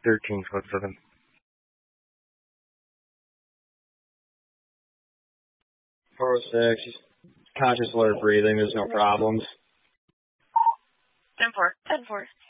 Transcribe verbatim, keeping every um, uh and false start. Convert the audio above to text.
thirteen foot seven. four oh six. Conscious alert breathing. There's no problems. ten four. ten four.